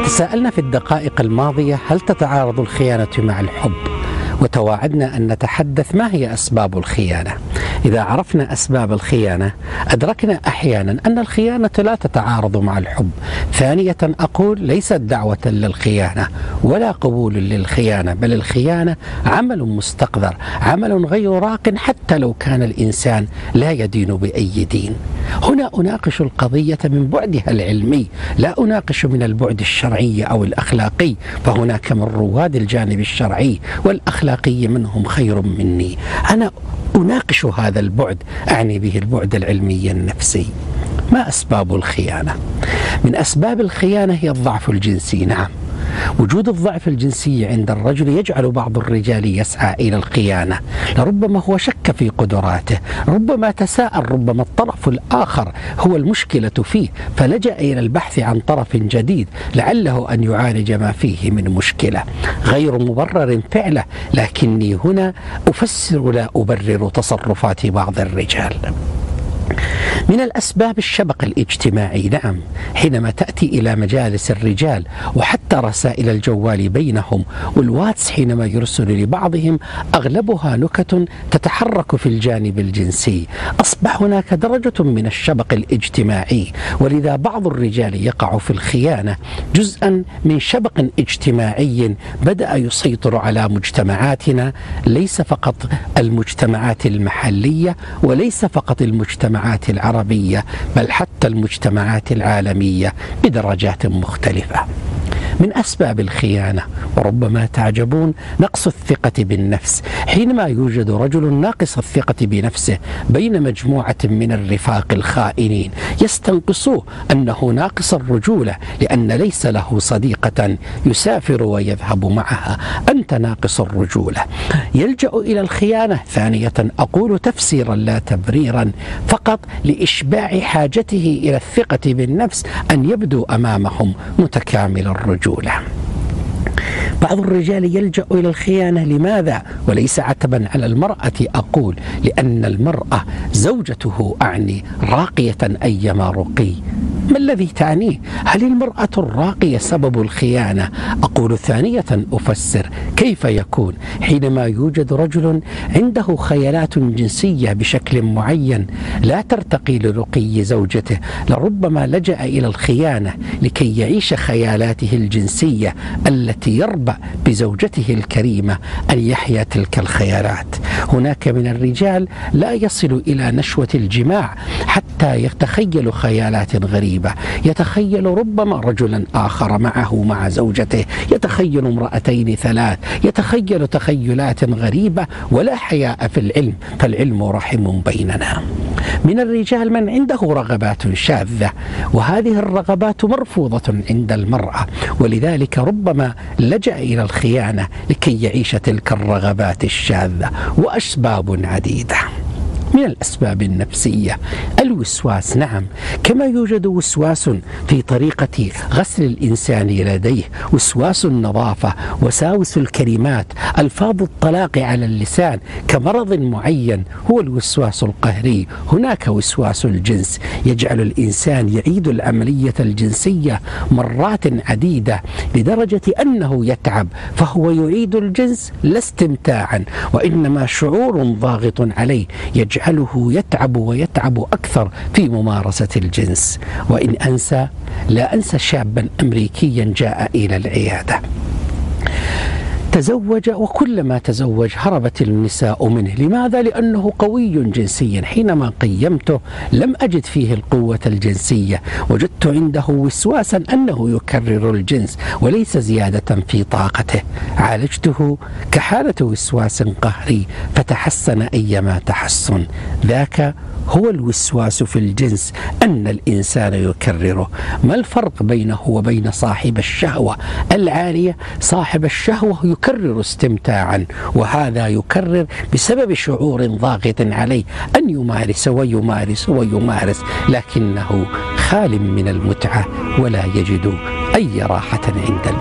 تساءلنا في الدقائق الماضية: هل تتعارض الخيانة مع الحب؟ وتواعدنا أن نتحدث ما هي أسباب الخيانة. إذا عرفنا أسباب الخيانة أدركنا أحيانا أن الخيانة لا تتعارض مع الحب. ثانية أقول: ليست دعوة للخيانة ولا قبول للخيانة، بل الخيانة عمل مستقذر، عمل غير راق حتى لو كان الإنسان لا يدين بأي دين. هنا أناقش القضية من بعدها العلمي، لا أناقش من البعد الشرعي أو الأخلاقي، فهناك من رواد الجانب الشرعي والأخلاقي منهم خير مني. أنا أناقش هذا البعد، أعني به البعد العلمي النفسي. ما أسباب الخيانة؟ من أسباب الخيانة هي الضعف الجنسي. نعم، وجود الضعف الجنسي عند الرجل يجعل بعض الرجال يسعى إلى الخيانة، لربما هو شك في قدراته، ربما تساءل، ربما الطرف الآخر هو المشكلة فيه فلجأ إلى البحث عن طرف جديد لعله أن يعالج ما فيه من مشكلة. غير مبرر فعله، لكني هنا أفسر لا أبرر تصرفات بعض الرجال. من الأسباب الشبق الاجتماعي. نعم، حينما تأتي إلى مجالس الرجال وحتى رسائل الجوال بينهم والواتس حينما يرسل لبعضهم أغلبها نكت تتحرك في الجانب الجنسي، أصبح هناك درجة من الشبق الاجتماعي، ولذا بعض الرجال يقع في الخيانة جزءا من شبق اجتماعي بدأ يسيطر على مجتمعاتنا، ليس فقط المجتمعات المحلية وليس فقط المجتمعات العربية، بل حتى المجتمعات العالمية بدرجات مختلفة. من أسباب الخيانة، وربما تعجبون، نقص الثقة بالنفس. حينما يوجد رجل ناقص الثقة بنفسه بين مجموعة من الرفاق الخائنين يستنقصوه أنه ناقص الرجولة لأن ليس له صديقة يسافر ويذهب معها، أنت ناقص الرجولة، يلجأ إلى الخيانة. ثانية أقول تفسيرا لا تبريرا، فقط لإشباع حاجته إلى الثقة بالنفس أن يبدو أمامهم متكامل الرجولة. بعض الرجال يلجأ إلى الخيانة لماذا؟ وليس عتبا على المرأة، أقول لأن المرأة زوجته أعني راقية أيما رقي. ما الذي تعنيه؟ هل المرأة الراقية سبب الخيانة؟ أقول ثانية أفسر كيف يكون حينما يوجد رجل عنده خيالات جنسية بشكل معين لا ترتقي لرقي زوجته، لربما لجأ إلى الخيانة لكي يعيش خيالاته الجنسية التي يربأ بزوجته الكريمة أن يحيا تلك الخيالات. هناك من الرجال لا يصل إلى نشوة الجماع حتى يتخيل خيالات غريبة، يتخيل ربما رجلا آخر معه مع زوجته، يتخيل امرأتين ثلاث، يتخيل تخيلات غريبة، ولا حياء في العلم، فالعلم رحم بيننا. من الرجال من عنده رغبات شاذة، وهذه الرغبات مرفوضة عند المرأة، ولذلك ربما لجأ إلى الخيانة لكي يعيش تلك الرغبات الشاذة. وأسباب عديدة. من الأسباب النفسية الوسواس. نعم، كما يوجد وسواس في طريقة غسل الإنسان لديه، وسواس النظافة، وساوس الكلمات، ألفاظ الطلاق على اللسان كمرض معين هو الوسواس القهري. هناك وسواس الجنس يجعل الإنسان يعيد العملية الجنسية مرات عديدة لدرجة أنه يتعب، فهو يعيد الجنس لا استمتاعا، وإنما شعور ضاغط عليه يجعله يتعب ويتعب أكثر في ممارسة الجنس. وإن أنسى، لا أنسى شابا أمريكيا جاء إلى العيادة، تزوج، وكلما تزوج هربت النساء منه. لماذا؟ لأنه قوي جنسيا. حينما قيمته لم أجد فيه القوة الجنسية، وجدت عنده وسواسا أنه يكرر الجنس وليس زيادة في طاقته. عالجته كحالة وسواس قهري فتحسن أيما تحسن. ذاك هو الوسواس في الجنس، أن الإنسان يكرره. ما الفرق بينه وبين صاحب الشهوة العالية؟ صاحب الشهوة يكرر استمتاعا، وهذا يكرر بسبب شعور ضاغط عليه أن يمارس ويمارس ويمارس، لكنه خال من المتعة ولا يجد أي راحة عند